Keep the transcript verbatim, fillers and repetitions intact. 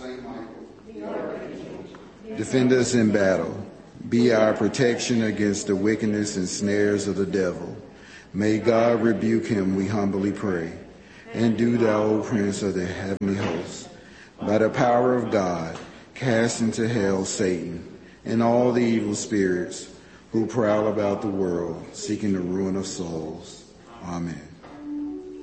Saint Michael, the archangel, defend us in battle. Be our protection against the wickedness and snares of the devil. May God rebuke him, we humbly pray. And do thou, O Prince of the heavenly hosts, by the power of God, cast into hell Satan and all the evil spirits who prowl about the world, seeking the ruin of souls. Amen.